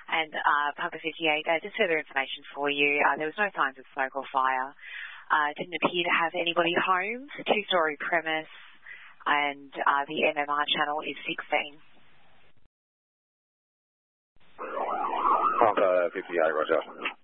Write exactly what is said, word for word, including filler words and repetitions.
And uh, Papa fifty-eight, uh, just further information for you. Uh, there was no signs of smoke or fire. Uh, didn't appear to have anybody home. Two-storey premise, and uh, the M M R channel is sixteen. Papa fifty-eight, roger.